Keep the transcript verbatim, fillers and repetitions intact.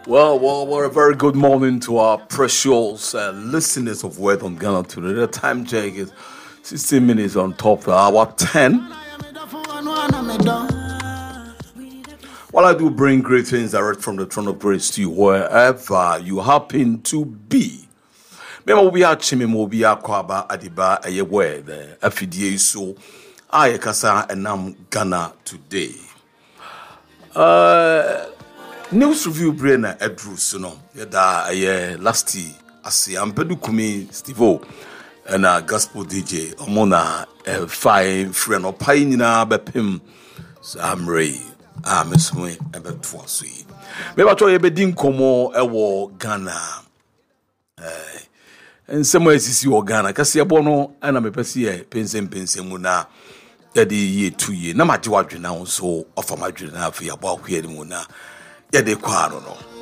Well, well, well, a very good morning to our precious uh, listeners of Word on Ghana today. The time check is sixteen minutes on top of the hour ten. While I do bring greetings direct from the throne of grace to you, wherever you happen to be. Mema will be a chimney, will be a kwaba adiba a ye word, a fidie so I kasa enam Ghana today. Uh, News review brainer Edru Suno, Yada a last year, Asi Ampedu Kumi Stivo, and a gospel D J, Omona, a fine friend or pioneer Bepim, Samray, Amiswe, and Betwasui. Maybe I told you Bedin Como, Ewo, Ghana. And some ways is your Ghana, Cassia Bono, and I'm a Pessia, Pensem Pensemuna, Yadi ye two year, Namati now, so offer my dream for your walk here in Muna. Yede kwa no